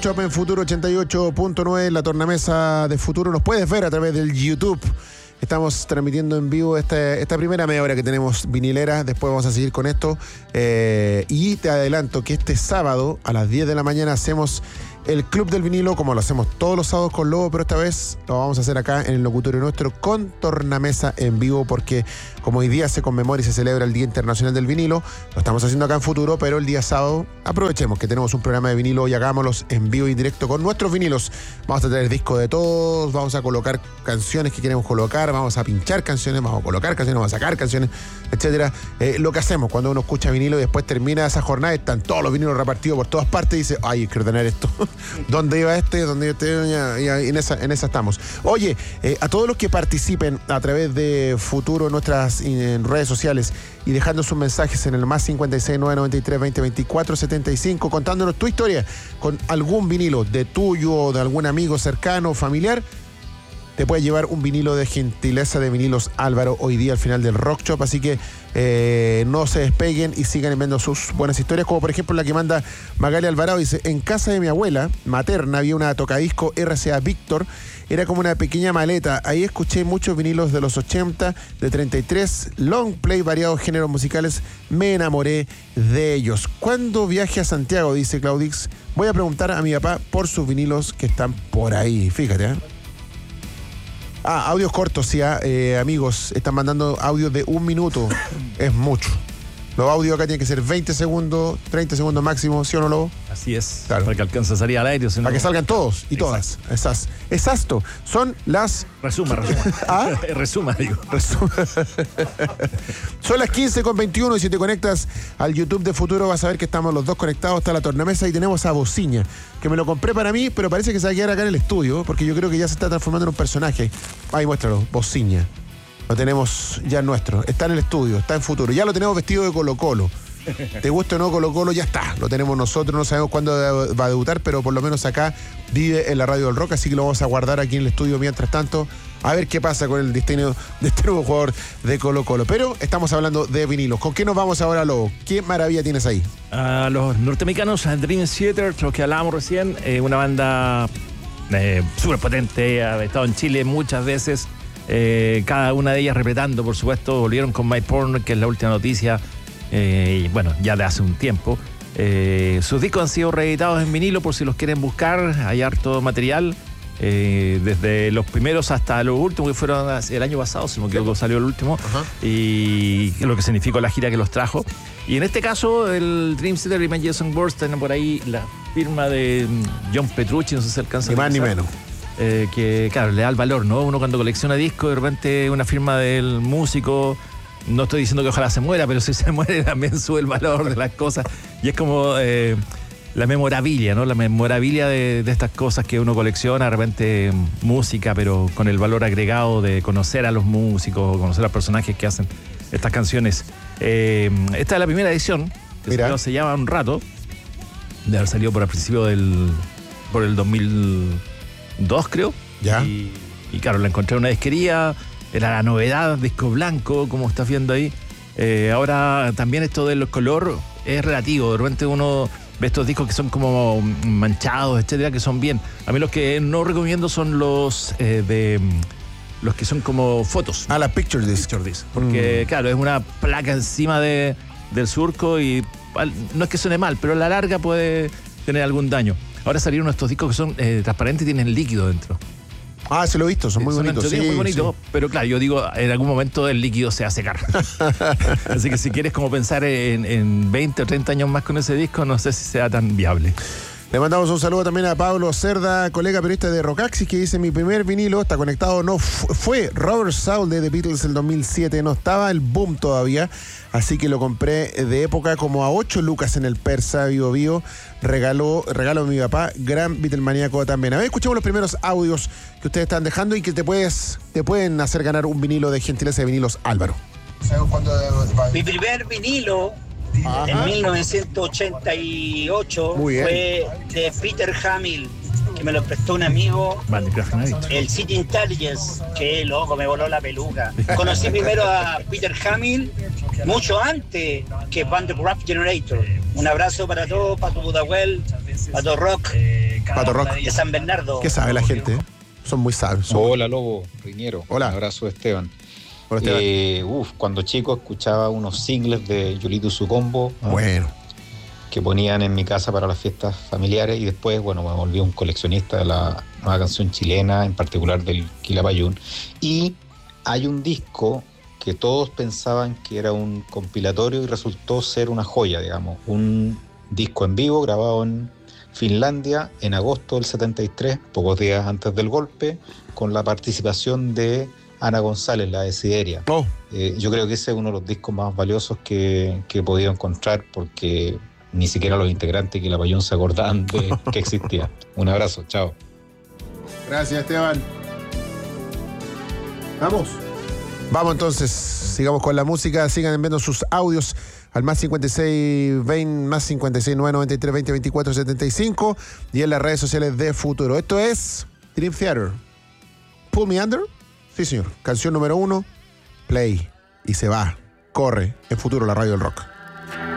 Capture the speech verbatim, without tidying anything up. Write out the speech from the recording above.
Shop en Futuro ochenta y ocho punto nueve, la tornamesa de Futuro. Nos puedes ver a través del YouTube. Estamos transmitiendo en vivo esta, esta primera media hora que tenemos vinilera. Después vamos a seguir con esto. Eh, y te adelanto que este sábado a las diez de la mañana hacemos el Club del Vinilo, como lo hacemos todos los sábados con Lobo, pero esta vez lo vamos a hacer acá en el locutorio nuestro con tornamesa en vivo, porque como hoy día se conmemora y se celebra el Día Internacional del Vinilo, lo estamos haciendo acá en Futuro, pero el día sábado aprovechemos que tenemos un programa de vinilo y hagámoslos en vivo y en directo con nuestros vinilos. Vamos a traer discos de todos, vamos a colocar canciones que queremos colocar, vamos a pinchar canciones, vamos a colocar canciones, vamos a sacar canciones, etcétera. Eh, lo que hacemos cuando uno escucha vinilo y después termina esa jornada, están todos los vinilos repartidos por todas partes y dice, ay, hay que ordenar esto. ¿Dónde iba este? ¿Dónde iba este? Y en esa, en esa estamos. Oye, eh, a todos los que participen a través de Futuro en nuestras en redes sociales y dejando sus mensajes en el más cincuenta y seis, nueve noventa y tres, veinte, veinticuatro, setenta y cinco, contándonos tu historia con algún vinilo de tuyo o de algún amigo cercano o familiar, te puede llevar un vinilo de gentileza de Vinilos Álvaro hoy día al final del Rock Shop, así que eh, no se despeguen y sigan enviando sus buenas historias, como por ejemplo la que manda Magali Alvarado. Dice, en casa de mi abuela materna había una tocadisco R C A Víctor, era como una pequeña maleta, ahí escuché muchos vinilos de los ochenta, de treinta y tres, long play, variados géneros musicales, me enamoré de ellos. Cuando viaje a Santiago, dice Claudix, voy a preguntar a mi papá por sus vinilos que están por ahí, fíjate, ¿eh? Ah, audios cortos, sí, eh, amigos, están mandando audios de un minuto, es mucho. Los audios acá tienen que ser veinte segundos, treinta segundos máximo, ¿sí o no, Lobo? Así es, claro. Para que alcance a salir al aire. Para no... que salgan todos y todas. Esas. Exacto. Son las... Resuma, resuma. ¿Ah? Resuma, digo. Resuma. Son las quince con veintiuno y si te conectas al YouTube de Futuro vas a ver que estamos los dos conectados. Está la tornamesa y tenemos a Bociña, que me lo compré para mí, pero parece que se va a quedar acá en el estudio, porque yo creo que ya se está transformando en un personaje. Ahí, muéstralo, Bociña. Lo tenemos ya nuestro. Está en el estudio, está en Futuro. Ya lo tenemos vestido de Colo Colo. Te gusta o no Colo Colo, ya está. Lo tenemos nosotros, no sabemos cuándo va a debutar, pero por lo menos acá vive en la radio del rock, así que lo vamos a guardar aquí en el estudio mientras tanto. A ver qué pasa con el destino de este nuevo jugador de Colo Colo. Pero estamos hablando de vinilos. ¿Con qué nos vamos ahora, Lobo? ¿Qué maravilla tienes ahí? A los norteamericanos, Dream Theater, los que hablábamos recién, eh, una banda eh, súper potente, ha estado en Chile muchas veces. Eh, cada una de ellas repletando, por supuesto, volvieron con My Porn, que es la última noticia, eh, y bueno, ya de hace un tiempo. Eh, sus discos han sido reeditados en vinilo por si los quieren buscar, hay harto material, eh, desde los primeros hasta los últimos, que fueron el año pasado, si no me equivoco, salió el último, uh-huh. Y lo que significó la gira que los trajo. Y en este caso, el Dream Theater y Jason Worth tienen por ahí la firma de John Petrucci, no sé si alcanza ni más ni menos. Eh, que claro, le da el valor, ¿no? Uno cuando colecciona discos, de repente una firma del músico, no estoy diciendo que ojalá se muera, pero si se muere también sube el valor de las cosas, y es como eh, la memorabilia, ¿no? La memorabilia de, de estas cosas que uno colecciona, de repente música, pero con el valor agregado de conocer a los músicos, conocer a los personajes que hacen estas canciones. Eh, esta es la primera edición, que Mira. se llama Un Rato, de haber salido por el principio del, por el dos mil dos, creo. Ya. Y, y claro, la encontré en una disquería, era la novedad, disco blanco, como estás viendo ahí. Eh, ahora también esto del color es relativo, de repente uno ve estos discos que son como manchados, etcétera, que son bien. A mí los que no recomiendo son los eh, de los que son como fotos. Ah, la Picture Disc. Picture Disc. Porque mm. claro, es una placa encima de, del surco y no es que suene mal, pero a la larga puede tener algún daño. Ahora salieron estos discos que son eh, transparentes y tienen líquido dentro. Ah, se lo he visto, son muy son bonitos. Sí, muy bonitos, sí. Pero claro, yo digo, en algún momento el líquido se va a secar. Así que si quieres como pensar en, en veinte o treinta años más con ese disco, no sé si sea tan viable. Le mandamos un saludo también a Pablo Cerda, colega periodista de Rockaxis, que dice, mi primer vinilo está conectado, no fue Robert Soul de The Beatles el dos mil siete, no estaba el boom todavía, así que lo compré de época como a ocho lucas en el Persa, Bio Bio, regaló, regalo de mi papá, gran Beatlemaníaco también. A ver, escuchemos los primeros audios que ustedes están dejando y que te puedes te pueden hacer ganar un vinilo de gentileza de Vinilos Álvaro. Mi primer vinilo... Ajá. En mil novecientos ochenta y ocho fue de Peter Hamill, que me lo prestó un amigo, el City Intelligence, que loco, me voló la peluca. Conocí primero a Peter Hamill mucho antes que Van de Graph Generator. Un abrazo para todos, para tu Budahuel, para todo rock. Pato Rock. De San Bernardo. ¿Qué sabe la gente? Son muy sabios. Son... Hola, Lobo, Riñero. Hola. Un abrazo, Esteban. Hola, Esteban. Eh, uf, cuando chico escuchaba unos singles de Yolito y su combo. Bueno. Que ponían en mi casa para las fiestas familiares, y después, bueno, me volví un coleccionista de la nueva canción chilena, en particular del Quilapayún. Y hay un disco que todos pensaban que era un compilatorio y resultó ser una joya, digamos. Un disco en vivo grabado en Finlandia en agosto del setenta y tres, pocos días antes del golpe, con la participación de Ana González, la de Sideria. Oh. Eh, yo creo que ese es uno de los discos más valiosos que, que he podido encontrar, porque ni siquiera los integrantes de Quilapayún se acordaban de que existía. Un abrazo, chao. Gracias, Esteban. Vamos. Vamos entonces, sigamos con la música, sigan enviando sus audios al más cincuenta y seis veinte, más cincuenta y seis nueve noventa y tres veinte veinticuatro setenta y cinco y en las redes sociales de Futuro. Esto es Dream Theater. Pull Me Under. Sí, señor. Canción número uno. Play. Y se va. Corre. En Futuro, la radio del rock.